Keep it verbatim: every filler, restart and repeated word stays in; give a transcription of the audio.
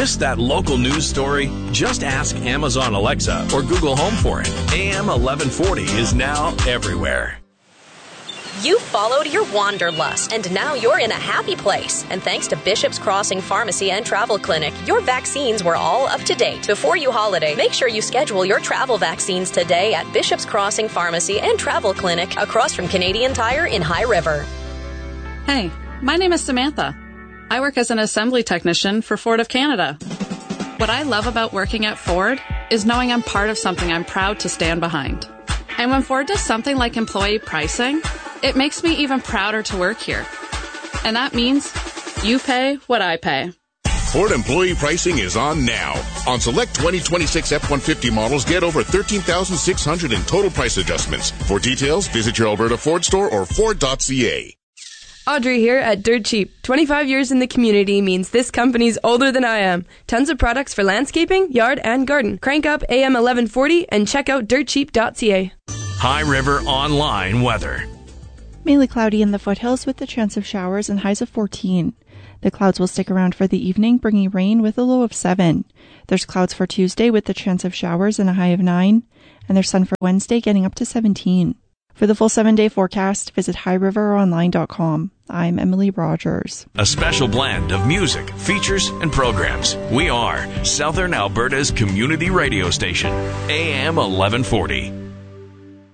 Miss that local news story? Just ask Amazon Alexa or Google Home for it. A M eleven forty is now everywhere. You followed your wanderlust, and now you're in a happy place. And thanks to Bishop's Crossing Pharmacy and Travel Clinic, your vaccines were all up to date. Before you holiday, make sure you schedule your travel vaccines today at Bishop's Crossing Pharmacy and Travel Clinic across from Canadian Tire in High River. Hey, my name is Samantha. I work as an assembly technician for Ford of Canada. What I love about working at Ford is knowing I'm part of something I'm proud to stand behind. And when Ford does something like employee pricing, it makes me even prouder to work here. And that means you pay what I pay. Ford employee pricing is on now. On select twenty twenty-six F one fifty models, get over thirteen thousand six hundred dollars in total price adjustments. For details, visit your Alberta Ford store or Ford dot C A. Audrey here at Dirt Cheap. twenty-five years in the community means this company's older than I am. Tons of products for landscaping, yard, and garden. Crank up A M eleven forty and check out dirt cheap dot C A. High River Online weather. Mainly cloudy in the foothills with the chance of showers and highs of fourteen. The clouds will stick around for the evening, bringing rain with a low of seven. There's clouds for Tuesday with the chance of showers and a high of nine. And there's sun for Wednesday getting up to seventeen. For the full seven-day forecast, visit high river online dot com. I'm Emily Rogers. A special blend of music, features, and programs. We are Southern Alberta's community radio station, A M eleven forty.